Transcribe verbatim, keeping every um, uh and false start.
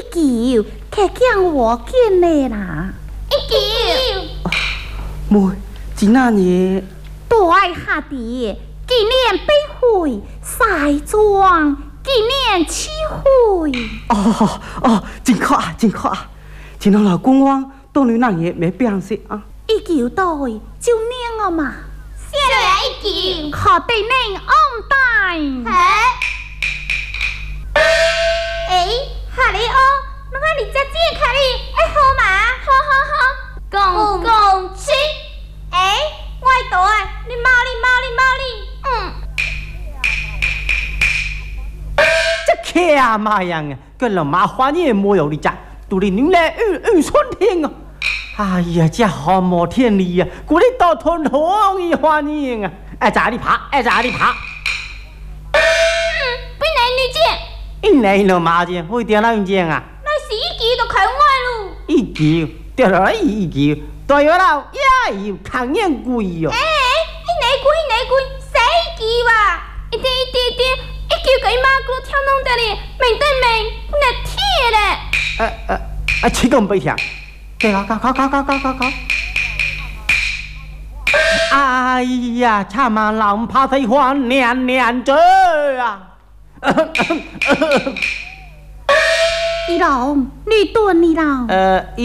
一球，客将我见的啦。 一球。 妹，今仔日大下弟，今年被会晒妆，今年七岁。 哦哦，真快啊，真快啊！今仔老公王到你那也没变色啊。 一球到就念我嘛， 下来一球。 可得你安带。 哎，哎，哈利哦，那个你家姐卡哩，哎好嘛，好好好，公公七。哎，我大哎，你猫哩猫哩猫哩， 嗯。这客啊嘛样啊，跟老妈花你没有你家，都你牛来玉玉春天啊！哎呀，这好没天理呀！古里到头同一花你啊！哎，咋里爬？哎，咋里爬？ 嗯，不能你姐。 一来了嘛姐，会点哪样姐啊？ 那是一球就开外路。 一球，掉了一球，对了，也有看见贵哟。 哎，一内贵一内贵，谁一球啊？一点一点点，一球给伊妈给我跳弄的哩，明对明，不能贴嘞。 哎哎哎，这个不听。对了，搞搞搞搞搞搞搞！哎呀，他妈老怕才花年年这啊！ 一郎，你炖你郎。 呃。